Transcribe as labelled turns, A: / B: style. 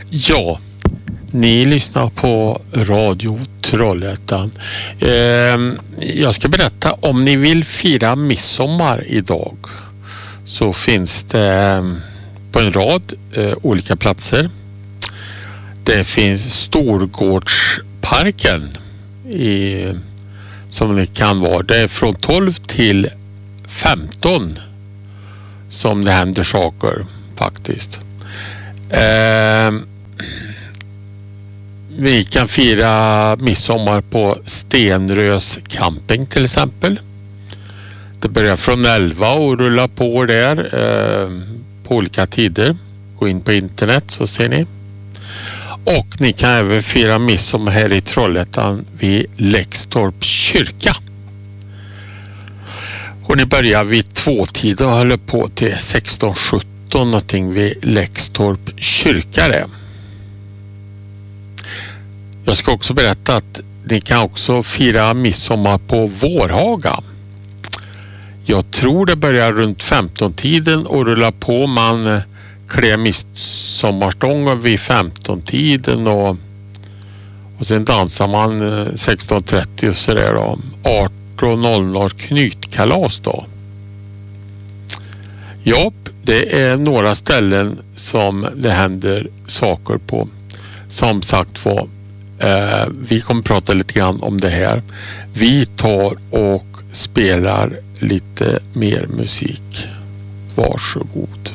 A: Ja, ni lyssnar på Radio Trollhättan. Jag ska berätta, om ni vill fira midsommar idag så finns det på en rad olika platser. Det finns Storgårdsparken som det kan vara. Det är från 12 till 15 som det händer saker faktiskt. Vi kan fira midsommar på Stenrös camping till exempel. Det börjar från 11 och rullar på där på olika tider. Gå in på internet så ser ni. Och ni kan även fira midsommar här i Trollhättan vid Läxtorp kyrka. Och ni börjar vid 2-tiden och håller på till 16:17 någonting vid Läxtorp kyrka det. Jag ska också berätta att ni kan också fira midsommar på Vårhaga. Jag tror det börjar runt 15-tiden och rullar på. Man klär midsommarstången vid 15-tiden och sen dansar man 16:30 och sådär då. 18:00 knytkalas då. Ja, det är några ställen som det händer saker på. Som sagt var, vi kommer prata lite grann om det här. Vi tar och spelar lite mer musik. Varsågod.